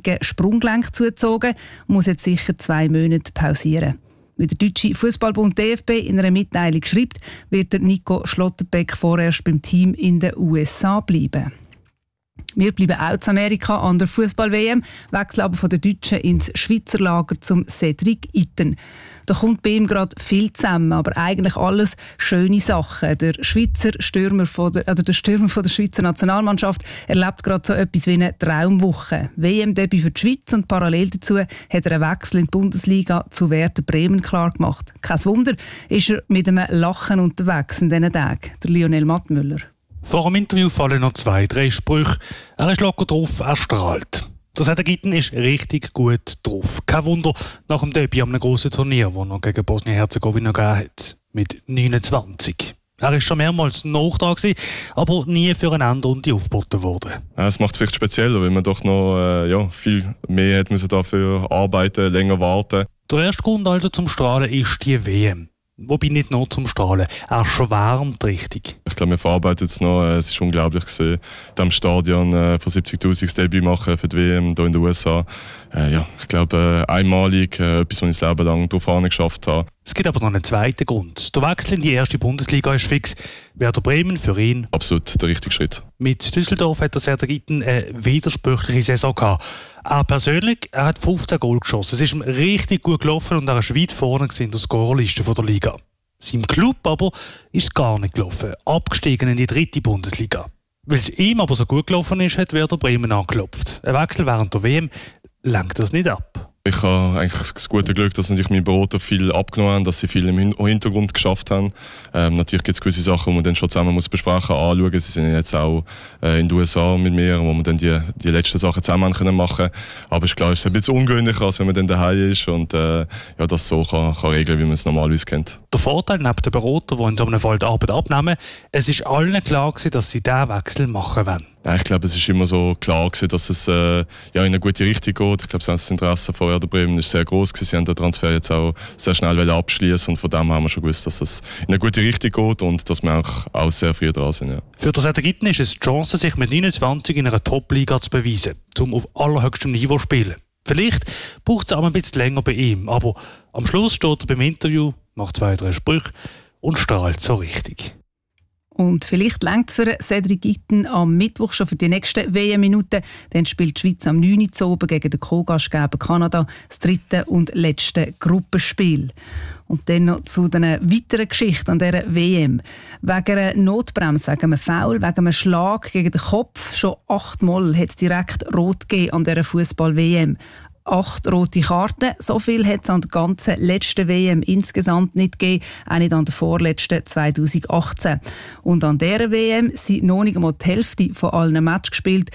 linken Sprunggelenk zugezogen und muss jetzt sicher 2 Monate pausieren. Wie der Deutsche Fußballbund DFB in einer Mitteilung schreibt, wird der Nico Schlotterbeck vorerst beim Team in den USA bleiben. Wir bleiben auch zu Amerika an der Fußball-WM, wechseln aber von den Deutschen ins Schweizer Lager zum Cedric Itten. Da kommt bei ihm gerade viel zusammen, aber eigentlich alles schöne Sachen. Der Stürmer von der Schweizer Nationalmannschaft erlebt gerade so etwas wie eine Traumwoche. WM-Debüt für die Schweiz und parallel dazu hat er einen Wechsel in die Bundesliga zu Werder Bremen klargemacht. Kein Wunder, ist er mit einem Lachen unterwegs in diesen Tagen. Der Lionel Mattmüller. Vor dem Interview fallen noch 2-3 Sprüche. Er ist locker drauf, er strahlt. Der Cedric Itten ist richtig gut drauf. Kein Wunder nach dem Debüt an einem grossen Turnier, das er gegen Bosnien-Herzegowina gegeben hat. Mit 29. Er war schon mehrmals noch da gewesen, aber nie für eine Endrunde aufgeboten worden. Ja, es macht es vielleicht spezieller, weil man doch noch viel mehr hat müssen dafür arbeiten, länger warten. Der erste Grund also zum Strahlen ist die WM. Wobei nicht nur zum Strahlen, er schwärmt richtig. Ich glaube, wir verarbeiten es noch. Es ist unglaublich gesehen, am Stadion von 70'000 das Debüt machen für die WM hier in den USA. Ich glaube, einmalig, etwas, was ich das Leben lang darauf geschafft habe. Es gibt aber noch einen zweiten Grund. Der Wechsel in die erste Bundesliga ist fix. Werder Bremen für ihn absolut der richtige Schritt. Mit Düsseldorf hat der Cedric Itten eine widersprüchliche Saison gehabt. Er persönlich, er hat 15 Goal geschossen. Es ist ihm richtig gut gelaufen und er ist weit vorne in der Scorerliste der Liga. Seinem Club aber ist es gar nicht gelaufen. Abgestiegen in die 3. Bundesliga. Weil es ihm aber so gut gelaufen ist, hat Werder Bremen angeklopft. Ein Wechsel während der WM lenkt das nicht ab. Ich habe eigentlich das gute Glück, dass natürlich meine Berater viel abgenommen haben, dass sie viel im Hintergrund geschafft haben. Natürlich gibt es gewisse Sachen, die man dann schon zusammen muss besprechen, anschauen. Sie sind jetzt auch in den USA mit mir, wo wir dann die letzten Sachen zusammen machen können. Aber ist klar, es ist ein bisschen ungewöhnlicher, als wenn man dann daheim ist und das so kann regeln, wie man es normalerweise kennt. Der Vorteil neben den Beratern, die in so einem Fall die Arbeit abnehmen, es ist allen klar gewesen, dass sie diesen Wechsel machen wollen. Ja, ich glaube, es ist immer so klar gewesen, dass es in eine gute Richtung geht. Ich glaube, das Interesse von Werder Bremen ist sehr groß gewesen. Sie haben den Transfer jetzt auch sehr schnell abschließen und von dem haben wir schon gewusst, dass es in eine gute Richtung geht und dass wir auch sehr früh dran sind. Ja. Für den Cedric Itten ist es die Chance, sich mit 29 in einer Top-Liga zu beweisen, um auf allerhöchstem Niveau zu spielen. Vielleicht braucht es auch ein bisschen länger bei ihm, aber am Schluss steht er beim Interview, macht 2-3 Sprüche und strahlt so richtig. Und vielleicht reicht es für Cedric Itten am Mittwoch schon für die nächsten WM-Minuten. Dann spielt die Schweiz am 9. Uhr oben gegen den Co-Gastgeber Kanada das 3. und letzte Gruppenspiel. Und dann noch zu den weiteren Geschichten an dieser WM. Wegen einer Notbremse, wegen einem Foul, wegen einem Schlag gegen den Kopf. Schon 8-mal hat es direkt rot gegeben an dieser Fußball-WM. 8 rote Karten. So viel hat es an der ganzen letzten WM insgesamt nicht gegeben, auch nicht an der vorletzten 2018. Und an dieser WM sind noch nicht einmal die Hälfte von allen Matches gespielt.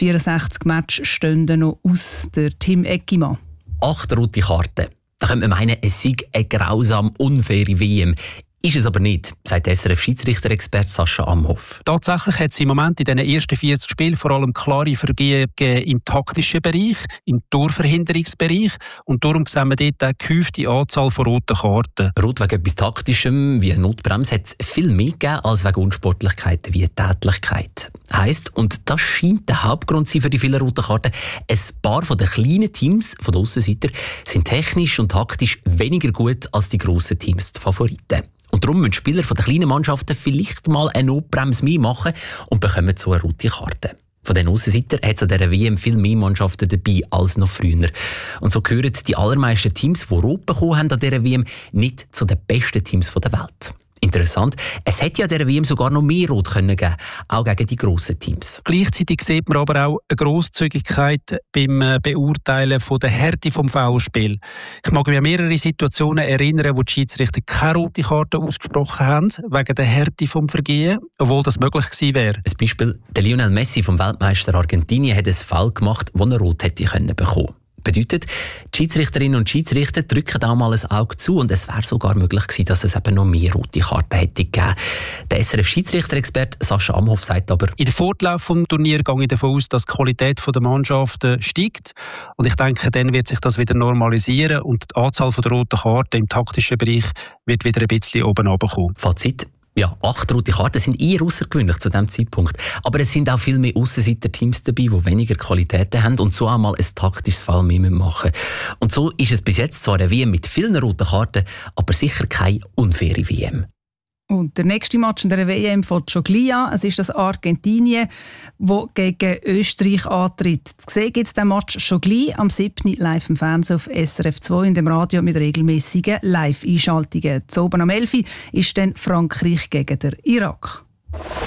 64 Matches stehen noch aus. Der Tim Eckimann. 8 rote Karten. Da könnte man meinen, es sei eine grausam unfaire WM. Ist es aber nicht, sagt SRF-Schiedsrichter-Experte Sascha Amhoff. Tatsächlich hat es im Moment in den ersten 40 Spielen vor allem klare Vergehen im taktischen Bereich, im Torverhinderungsbereich. Und darum sehen wir dort eine gehäufte Anzahl von roten Karten. Rot wegen etwas Taktischem wie eine Notbremse hat es viel mehr gegeben als wegen Unsportlichkeiten wie Tätlichkeit. Heisst, und das scheint der Hauptgrund zu sein für die vielen roten Karten, ein paar von den kleinen Teams, von den Aussenseiter, sind technisch und taktisch weniger gut als die grossen Teams, die Favoriten. Und darum müssen Spieler von den kleinen Mannschaften vielleicht mal eine Notbremse mehr machen und bekommen so eine rote Karte. Von den Aussenseitern hat es an dieser WM viel mehr Mannschaften dabei als noch früher. Und so gehören die allermeisten Teams, die rot bekommen haben an dieser WM, nicht zu den besten Teams der Welt. Interessant, es hätte ja an dieser WM sogar noch mehr Rot geben können, auch gegen die grossen Teams. Gleichzeitig sieht man aber auch eine Grosszügigkeit beim Beurteilen von der Härte des Foulspiels. Ich mag mich an mehrere Situationen erinnern, wo die Schiedsrichter keine rote Karte ausgesprochen haben, wegen der Härte des Vergehens, obwohl das möglich gewesen wäre. Ein Beispiel, der Lionel Messi vom Weltmeister Argentinien hat einen Foul gemacht, wo er Rot hätte bekommen können. Bedeutet, die Schiedsrichterinnen und Schiedsrichter drücken auch mal ein Auge zu und es wäre sogar möglich gewesen, dass es eben noch mehr rote Karten hätte gegeben. Der SRF-Schiedsrichter-Experte Sascha Amhoff sagt aber: In der Fortlauf des Turniers gehe ich davon aus, dass die Qualität der Mannschaften steigt. Und ich denke, dann wird sich das wieder normalisieren und die Anzahl der roten Karten im taktischen Bereich wird wieder ein bisschen oben runterkommen. Fazit: Ja, 8 rote Karten sind eher außergewöhnlich zu diesem Zeitpunkt. Aber es sind auch viel mehr Aussenseiter-Teams dabei, die weniger Qualitäten haben und so einmal ein taktisches Foul mehr machen müssen. Und so ist es bis jetzt zwar eine WM mit vielen roten Karten, aber sicher keine unfaire WM. Und der nächste Match in der WM fängt schon gleich an. Es ist das Argentinien, das gegen Österreich antritt. Zu sehen gibt es den Match schon gleich am 7. live im Fernsehen auf SRF 2 und dem Radio mit regelmäßigen Live-Einschaltungen. Zu oben am 11. ist dann Frankreich gegen den Irak.